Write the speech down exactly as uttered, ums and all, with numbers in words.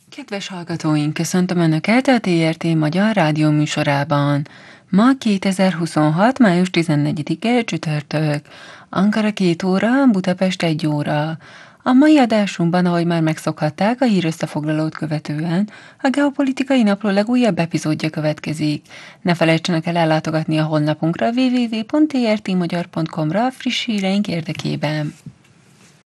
Kedves hallgatóink, köszöntöm Önöket a té er té Magyar Rádió műsorában. Ma kétezer-huszonhat. május tizennegyedike csütörtök. Ankara két óra, Budapest egy óra. A mai adásunkban, ahogy már megszokhatták, a hírösszefoglalót követően a Geopolitikai Napló legújabb epizódja következik. Ne felejtsenek el ellátogatni a honlapunkra double-u double-u double-u pont té er té magyar pont com-ra friss híreink érdekében.